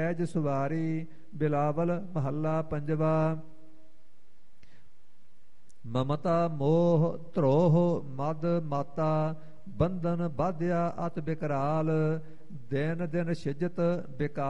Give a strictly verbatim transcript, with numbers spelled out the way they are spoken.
As ਸੁਵਾਰੀ। Bilawal ਮਹੱਲਾ ਪੰਜਵਾ। ਮਮਤਾ ਮੋਹ ਧਰੋਹ ਮਦ ਮਾਤਾ। ਬੰਧਨ ਬਾਧਿਆ ਅਤ ਬਿਕਰਾਲ। ਦਿਨ ਦਿਨ ਸਿਜਤ ਬਿਕਾਰ